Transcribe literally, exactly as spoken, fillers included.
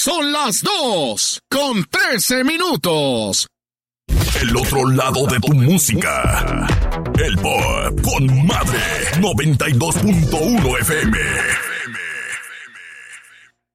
Son las dos con trece minutos. El otro lado de tu música. El Pop con Madre noventa y dos punto uno F M.